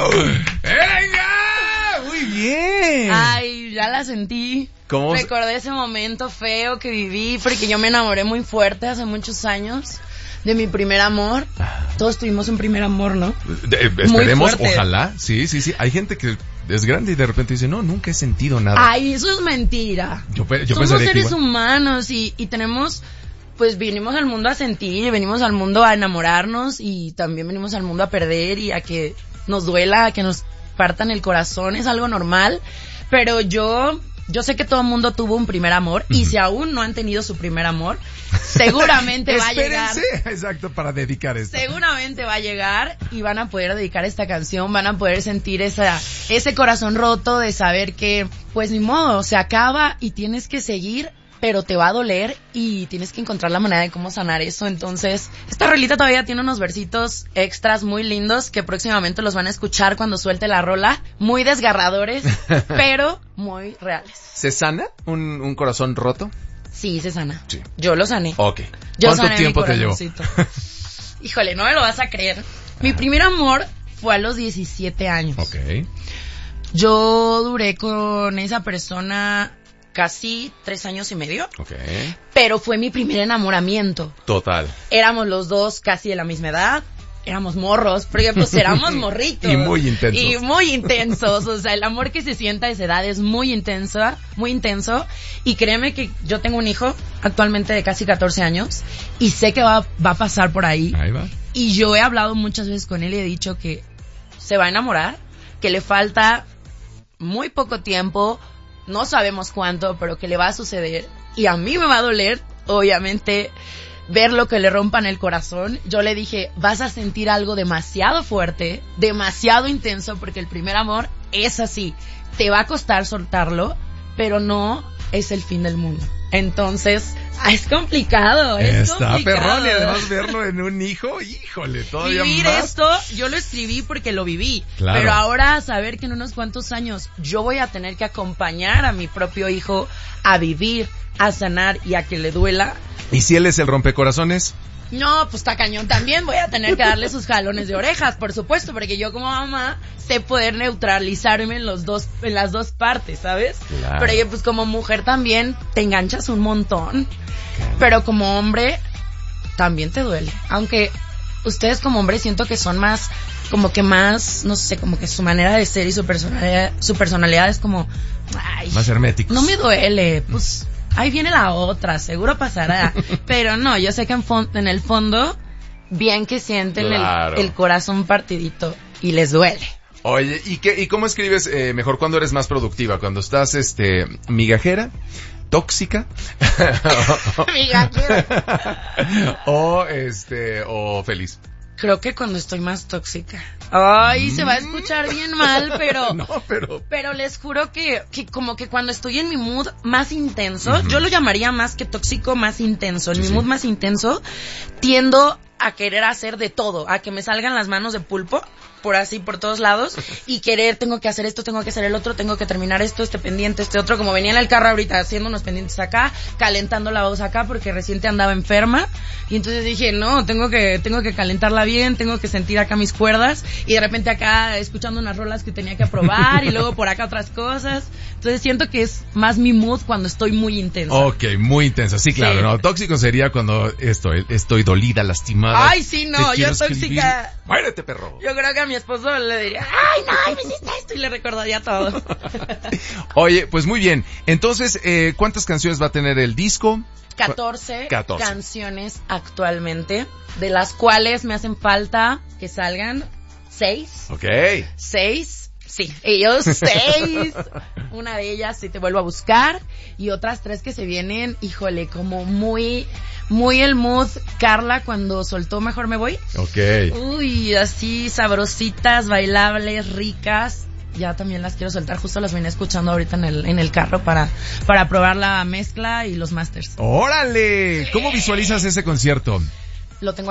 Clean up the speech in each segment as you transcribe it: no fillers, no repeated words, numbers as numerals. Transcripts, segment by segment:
¡Venga! Muy bien. Ay, ya la sentí. ¿Cómo? Recordé ese momento feo que viví porque yo me enamoré muy fuerte hace muchos años de mi primer amor. Todos tuvimos un primer amor, ¿no? Esperemos, ojalá. Sí. Hay gente que es grande y de repente dice, no, nunca he sentido nada. Ay, eso es mentira. Yo Somos seres humanos y tenemos, pues vinimos al mundo a sentir, venimos al mundo a enamorarnos y también venimos al mundo a perder y a que nos duela, a que nos partan el corazón, es algo normal. Pero yo sé que todo el mundo tuvo un primer amor y si aún no han tenido su primer amor, seguramente va a llegar. Exacto, para dedicar esto. Seguramente va a llegar y van a poder dedicar esta canción, van a poder sentir ese corazón roto de saber que, pues ni modo, se acaba y tienes que seguir, pero te va a doler y tienes que encontrar la manera de cómo sanar eso. Entonces, esta rolita todavía tiene unos versitos extras muy lindos que próximamente los van a escuchar cuando suelte la rola, muy desgarradores, pero muy reales. ¿Se sana un corazón roto? Sí, se sana. Sí. Yo lo sané. Ok. Yo ¿Cuánto tiempo te llevó? Híjole, no me lo vas a creer. Mi primer amor fue a los 17 años. Ok. Yo duré con esa persona casi 3 años y medio. Ok. Pero fue mi primer enamoramiento. Total. Éramos los dos casi de la misma edad. Éramos morros, porque pues éramos morritos. Y muy intensos. O sea, el amor que se sienta a esa edad es muy intenso. Y créeme que yo tengo un hijo actualmente de casi 14 años y sé que va a pasar por ahí. Ahí va. Y yo he hablado muchas veces con él y he dicho que se va a enamorar, que le falta muy poco tiempo, no sabemos cuánto, pero que le va a suceder. Y a mí me va a doler, obviamente, ver lo que le rompan el corazón. Yo le dije, vas a sentir algo demasiado fuerte, demasiado intenso, porque el primer amor es así. Te va a costar soltarlo, pero no es el fin del mundo. Entonces, es complicado. Está perrón y además verlo en un hijo, híjole, todavía vivir más. Esto, yo lo escribí porque lo viví. Claro. Pero ahora saber que en unos cuantos años yo voy a tener que acompañar a mi propio hijo a vivir, a sanar y a que le duela. ¿Y si él es el rompecorazones? No, pues está cañón también. Voy a tener que darle sus jalones de orejas, por supuesto, porque yo como mamá sé poder neutralizarme en las dos partes, ¿sabes? Claro. Pero yo pues como mujer también te enganchas un montón. Pero como hombre también te duele. Aunque ustedes como hombres siento que son más, como que más, no sé, como que su manera de ser y su personalidad es como, ay, más herméticos. No me duele, pues ahí viene la otra, seguro pasará. Pero no, yo sé que en el fondo, bien que sienten claro, el corazón partidito y les duele. Oye, ¿y cómo escribes mejor cuando eres más productiva? ¿Cuando estás, migajera? ¿Tóxica? Migajera. o feliz. Creo que cuando estoy más tóxica. Ay, se va a escuchar bien mal, pero... No, pero les juro que como que cuando estoy en mi mood más intenso, yo lo llamaría más que tóxico, más intenso. En mi mood más intenso, tiendo a querer hacer de todo, a que me salgan las manos de pulpo, por todos lados, y tengo que hacer esto, tengo que hacer el otro, tengo que terminar esto, este pendiente, este otro, como venía en el carro ahorita haciendo unos pendientes acá, calentando la voz acá porque recién andaba enferma, y entonces dije, no, tengo que calentarla bien, tengo que sentir acá mis cuerdas, y de repente acá escuchando unas rolas que tenía que aprobar, y luego por acá otras cosas, entonces siento que es más mi mood cuando estoy muy intensa. Ok, muy intensa, sí, claro, sí. No, tóxico sería cuando estoy dolida, lastimada. Ay, sí, no, yo tóxica. Muérete, perro. Yo creo que a mi esposo le diría, ay, no, me hiciste esto, y le recordaría todo. Oye, pues muy bien. Entonces, ¿cuántas canciones va a tener el disco? 14 canciones actualmente, de las cuales me hacen falta que salgan 6. Ok. 6, sí, ellos 6. Una de ellas sí te vuelvo a buscar, y otras 3 que se vienen, híjole, como muy el mood Carla cuando soltó Mejor Me Voy. Ok. Uy, así sabrositas, bailables, ricas. Ya también las quiero soltar, justo las venía escuchando ahorita en el carro para probar la mezcla y los masters. ¡Órale! ¿Cómo visualizas ese concierto? Lo tengo aquí.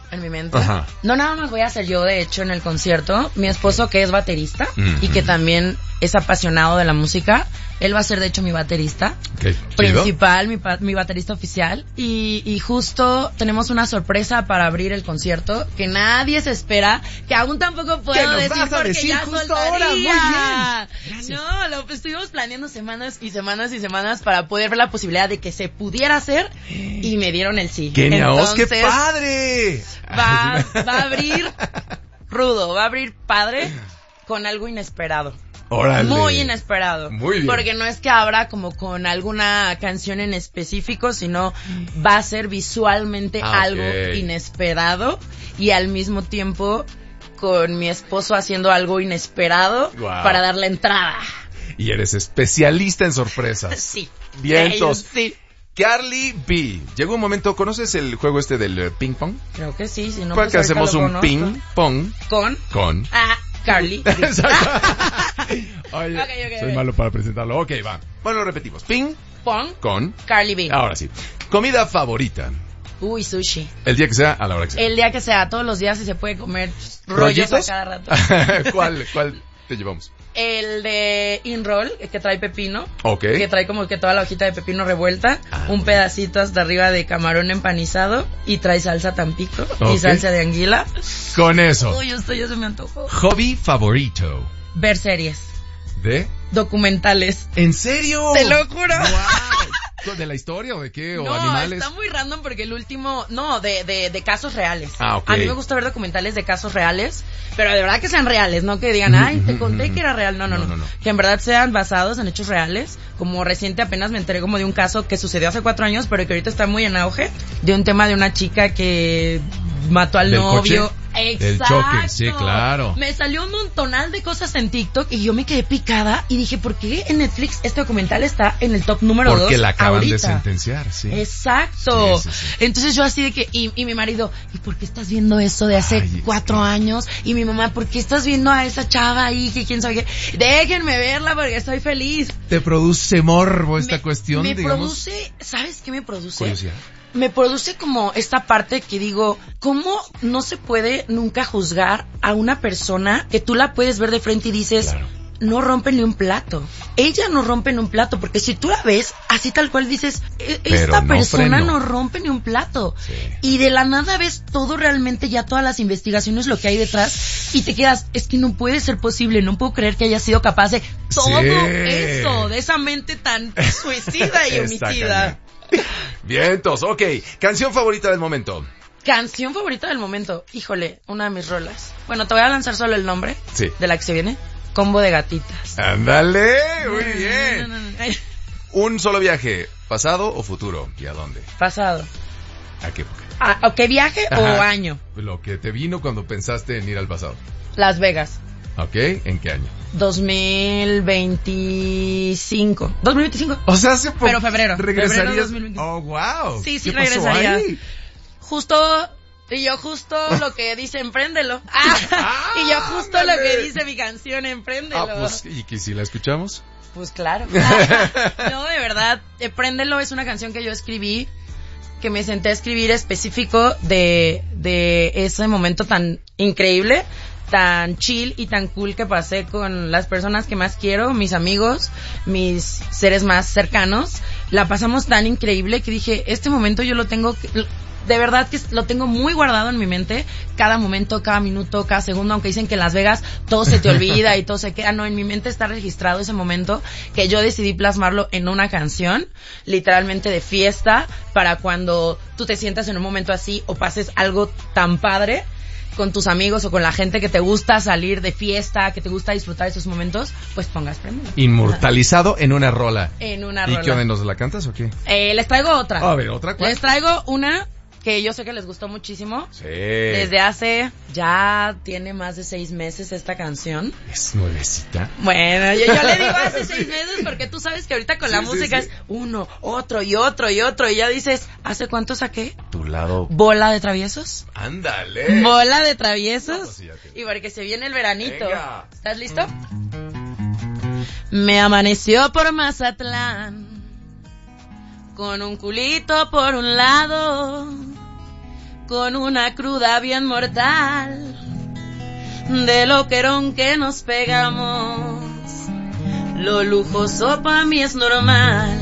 en mi mente. Ajá. No nada más voy a ser yo, de hecho, en el concierto. Mi esposo, que es baterista y que también es apasionado de la música, él va a ser, de hecho, mi baterista principal, mi baterista oficial. Y justo tenemos una sorpresa para abrir el concierto que nadie se espera, que aún tampoco puedo decir porque ya justo ahora. Muy bien. No, lo estuvimos planeando semanas y semanas y semanas para poder ver la posibilidad de que se pudiera hacer y me dieron el sí. ¡Genial! ¡Qué padre! Va a abrir rudo, va a abrir padre con algo inesperado. ¡Órale! Muy inesperado. Muy bien. Porque no es que abra como con alguna canción en específico, sino va a ser visualmente algo inesperado y al mismo tiempo con mi esposo haciendo algo inesperado para dar la entrada. Y eres especialista en sorpresas. Sí. Vientos. Sí. Carly B. Llegó un momento, ¿conoces el juego este del ping pong? Creo que sí, si no ¿Cuál pues que hacemos un conozco. ping pong? Con. Carly. Oye, Okay. soy malo para presentarlo. Ok, va. Bueno, lo repetimos. Ping Pong con Carly B. Ahora sí. Comida favorita. Uy, sushi. El día que sea, a la hora que sea. El día que sea, todos los días y se puede comer rollos a cada rato. ¿Cuál te llevamos? El de in-roll, que trae pepino. Ok. Que trae como que toda la hojita de pepino revuelta. Un pedacito hasta arriba de camarón empanizado. Y trae salsa tampico. Y salsa de anguila. Con eso. Uy, esto ya se me antojó. Hobby favorito. Ver series. ¿De? Documentales. ¿En serio? Te lo juro. Wow. ¿De la historia o de qué? ¿O animales? Está muy random porque el último... No, de casos reales. Ok. A mí me gusta ver documentales de casos reales, pero de verdad que sean reales, no que digan, ay, te conté que era real. No. Que en verdad sean basados en hechos reales. Como reciente apenas me enteré como de un caso que sucedió hace 4 años, pero que ahorita está muy en auge. De un tema de una chica que mató al novio. Coche? Exacto. El choque, sí, claro. Me salió un montonal de cosas en TikTok y yo me quedé picada y dije, ¿por qué en Netflix este documental está en el top número 2 Porque la acaban ahorita? de sentenciar, sí. Exacto. Sí. Entonces yo así de que, y mi marido, ¿y por qué estás viendo eso de hace 4 años? Y mi mamá, ¿por qué estás viendo a esa chava ahí que quién sabe qué? Déjenme verla porque estoy feliz. ¿Te produce morbo esta cuestión, me digamos? produce, ¿sabes qué me produce? Curiosidad. Me produce como esta parte que digo, ¿cómo no se puede nunca juzgar a una persona que tú la puedes ver de frente y dices, claro, no rompe ni un plato? Ella no rompe ni un plato, porque si tú la ves así tal cual dices, esta persona no rompe ni un plato. Sí. Y de la nada ves todo realmente, ya todas las investigaciones, lo que hay detrás, y te quedas, es que no puede ser posible, no puedo creer que haya sido capaz de todo eso, de esa mente tan suicida y homicida. Vientos, ok. Canción favorita del momento. Canción favorita del momento. Híjole, una de mis rolas. Bueno, te voy a lanzar solo el nombre de la que se viene. Combo de gatitas. Ándale, muy bien. No. Un solo viaje, pasado o futuro, ¿y a dónde? Pasado. ¿A qué época? ¿A qué viaje o año? Lo que te vino cuando pensaste en ir al pasado. Las Vegas. Ok, ¿en qué año? 2025. 2025. O sea, hace poco. Pero febrero. ¿Regresarías? Febrero 2025. Oh, wow. Sí, ¿Qué regresaría. pasó ahí? Justo lo que dice Empréndelo. Y yo justo lo que dice mi canción Empréndelo. Pues, ¿y que si la escuchamos? Pues claro. No, de verdad, Empréndelo es una canción que yo escribí, que me senté a escribir específico de ese momento tan increíble, tan chill y tan cool que pasé con las personas que más quiero, mis amigos, mis seres más cercanos. La pasamos tan increíble que dije, este momento yo lo tengo de verdad que lo tengo muy guardado en mi mente, cada momento, cada minuto, cada segundo, aunque dicen que en Las Vegas todo se te olvida y todo se queda, no, en mi mente está registrado ese momento que yo decidí plasmarlo en una canción, literalmente de fiesta, para cuando tú te sientas en un momento así o pases algo tan padre con tus amigos o con la gente que te gusta salir de fiesta, que te gusta disfrutar esos momentos, pues pongas Empréndelo. Inmortalizado en una rola. En una ¿Y rola. qué onda, nos la cantas o qué? Les traigo otra. A ver, ¿otra cuál? Les traigo una que yo sé que les gustó muchísimo. Sí. Desde hace, ya tiene más de 6 meses esta canción. Es nuevecita. Bueno, yo le digo hace 6 meses porque tú sabes que ahorita con la música es uno, otro y otro y otro. Y ya dices, ¿hace cuánto saqué? Tu lado. Bola de traviesos. Ándale. Bola de traviesos. No, pues sí, y porque se viene el veranito. Venga. ¿Estás listo? Me amaneció por Mazatlán, con un culito por un lado, con una cruda bien mortal de loquerón que nos pegamos. Lo lujoso pa' mí es normal,